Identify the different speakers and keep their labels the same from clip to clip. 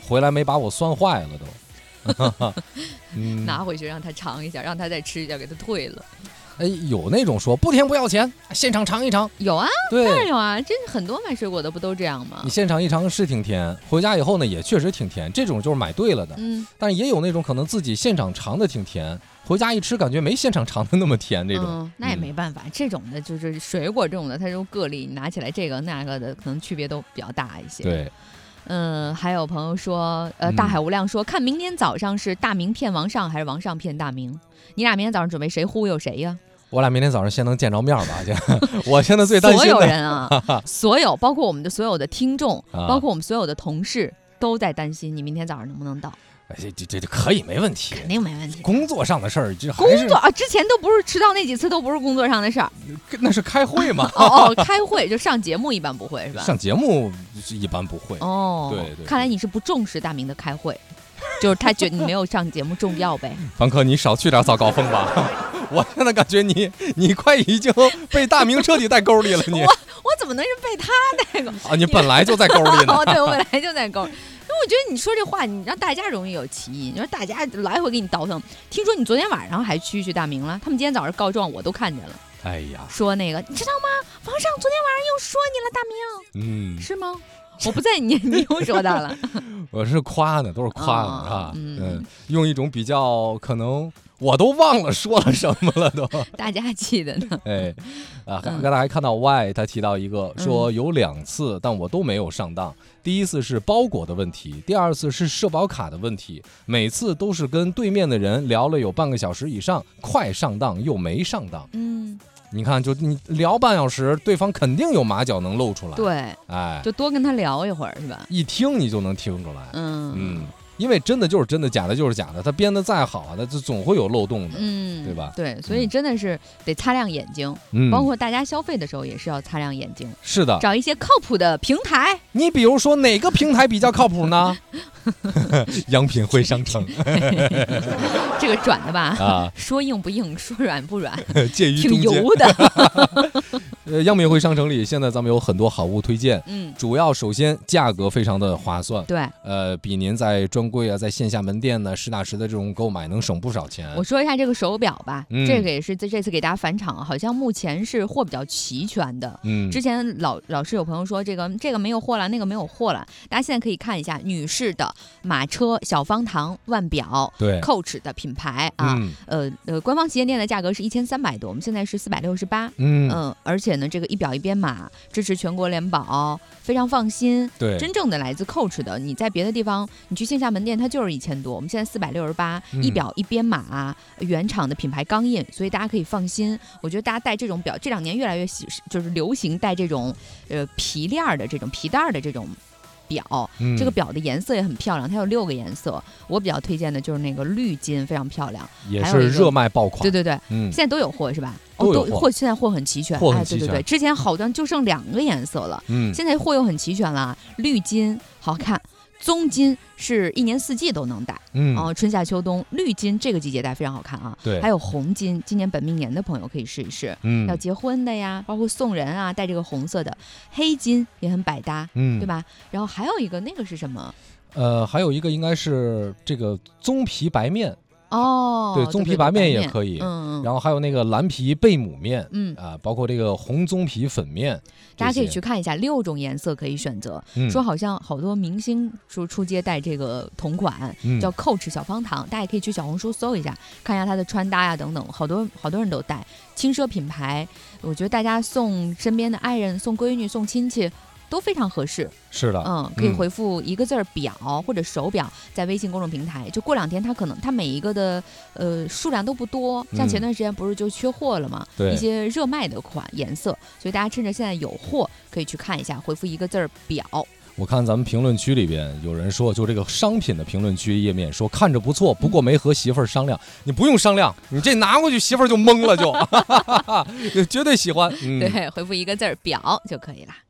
Speaker 1: 回来没把我酸坏了都。
Speaker 2: 拿回去让他尝一下，让他再吃一下，给他退了。
Speaker 1: 哎，有那种说不甜不要钱，现场尝一尝。
Speaker 2: 有啊，
Speaker 1: 对，
Speaker 2: 当然有啊，真很多买水果的不都这样吗？
Speaker 1: 你现场一尝是挺甜，回家以后呢也确实挺甜，这种就是买对了的。但是也有那种可能自己现场尝的挺甜，回家一吃感觉没现场尝的那么甜，这种。
Speaker 2: 那也没办法，这种的就是水果这种的，它这种个例，你拿起来这个那个的，可能区别都比较大一些。
Speaker 1: 对。
Speaker 2: 还有朋友说，大海无量说，看明天早上是大明骗王上还是王上骗大明？你俩明天早上准备谁忽悠谁呀？
Speaker 1: 我俩明天早上先能见着面吧？我现在最担心的
Speaker 2: 所有人啊，包括我们的所有的听众，包括我们所有的同事，都在担心你明天早上能不能到。
Speaker 1: 这可以没问题，
Speaker 2: 肯定没问题。
Speaker 1: 工作上的事儿，这
Speaker 2: 工作啊，之前都不是迟到那几次都不是工作上的事儿，
Speaker 1: 那是开会嘛？
Speaker 2: 开会就上节目一般不会是吧？
Speaker 1: 上节目一般不会。对，
Speaker 2: 看来你是不重视大明的开会，就是他觉得你没有上节目重要呗。
Speaker 1: 凡客，你少去点早高峰吧。我现在感觉你快已经被大明彻底带沟里了。
Speaker 2: 我怎么能是被他带沟
Speaker 1: 啊？你本来就在沟里呢。
Speaker 2: 对，我本来就在沟里。因为我觉得你说这话，你让大家容易有歧义。你说大家来回给你倒腾，听说你昨天晚上还去大明了，他们今天早上告状我都看见了。
Speaker 1: 哎呀，
Speaker 2: 说那个你知道吗？王上昨天晚上又说你了，大明。是吗？我不在你又说他了。
Speaker 1: 我是夸呢，都是夸呢啊。用一种比较可能。我都忘了说了什么了都，
Speaker 2: 大家记得呢。
Speaker 1: 刚才还看到 Y 他提到一个说有2次，但我都没有上当。第一次是包裹的问题，第二次是社保卡的问题，每次都是跟对面的人聊了有半个小时以上，快上当又没上当。你看，就你聊半小时，对方肯定有马脚能露出来。
Speaker 2: 对，就多跟他聊一会儿是吧？
Speaker 1: 一听你就能听出来。因为真的就是真的，假的就是假的，他编的再好啊，他就总会有漏洞的，对吧？
Speaker 2: 对，所以真的是得擦亮眼睛，包括大家消费的时候也是要擦亮眼睛。
Speaker 1: 是的，
Speaker 2: 找一些靠谱的平台。
Speaker 1: 你比如说哪个平台比较靠谱呢？良品汇商城。
Speaker 2: 这个转的吧？说硬不硬，说软不软，
Speaker 1: 介于
Speaker 2: 挺油的。
Speaker 1: 央品汇商城里现在咱们有很多好物推荐，主要首先价格非常的划算，
Speaker 2: 对，
Speaker 1: 比您在专柜啊，在线下门店呢实打实的这种购买能省不少钱。
Speaker 2: 我说一下这个手表吧，这个也是这次给大家返场，好像目前是货比较齐全的。之前老是有朋友说这个没有货了，那个没有货了，大家现在可以看一下女士的马车、小方糖、腕表，
Speaker 1: 对
Speaker 2: ，Coach 的品牌啊，官方旗舰店的价格是1300多，我们现在是468，而且呢，这个一表一编码，支持全国联保，非常放心。
Speaker 1: 对，
Speaker 2: 真正的来自 Coach 的，你在别的地方，你去线下门店它就是1000多，我们现在468，一表一编码，原厂的品牌钢印，所以大家可以放心。我觉得大家戴这种表，这2年越来越就是流行戴这种皮链的这种皮带的这种表，这个表的颜色也很漂亮，它有6个颜色。我比较推荐的就是那个绿金，非常漂亮，
Speaker 1: 也是热卖爆款。
Speaker 2: 对，现在都有货是吧？现在货很齐全，对，之前好像就剩2个颜色了，现在货又很齐全了，绿金好看。棕金是1年4季都能戴，春夏秋冬，绿金这个季节戴非常好看啊。
Speaker 1: 对，
Speaker 2: 还有红金，今年本命年的朋友可以试一试，要结婚的呀，包括送人啊，戴这个红色的。黑金也很百搭，对吧？然后还有一个那个是什么？
Speaker 1: 还有一个应该是这个棕皮白面。
Speaker 2: 对，
Speaker 1: 棕皮白面也可以，然后还有那个蓝皮贝母面，包括这个红棕皮粉面，
Speaker 2: 大家可以去看一下，6种颜色可以选择。说好像好多明星出街戴这个同款，叫 Coach 小方糖，大家也可以去小红书搜一下，看一下它的穿搭呀等等，好多人都戴，轻奢品牌，我觉得大家送身边的爱人、送闺女、送亲戚都非常合适。
Speaker 1: 是的，
Speaker 2: 可以回复一个字表或者手表，在微信公众平台。就过2天，它每一个的数量都不多，像前段时间不是就缺货了吗？一些热卖的颜色，所以大家趁着现在有货，可以去看一下，回复一个字表。
Speaker 1: 我看咱们评论区里边有人说，就这个商品的评论区页面说看着不错，不过没和媳妇儿商量。你不用商量，你这拿过去媳妇儿就懵了就绝对喜欢。
Speaker 2: 对，回复一个字表就可以了。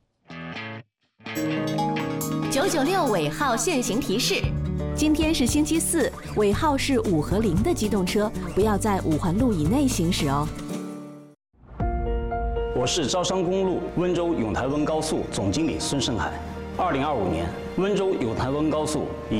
Speaker 3: 996尾号限行提示：今天是星期4，尾号是5和0的机动车不要在5环路以内行驶哦。
Speaker 4: 我是招商公路温州永台温高速总经理孙胜海。2025年，温州永台温高速已